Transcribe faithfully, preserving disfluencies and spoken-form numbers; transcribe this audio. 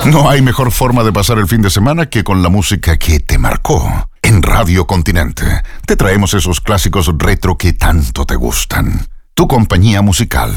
No hay mejor forma de pasar el fin de semana que con la música que te marcó. En Radio Continente te traemos esos clásicos retro que tanto te gustan. Tu compañía musical.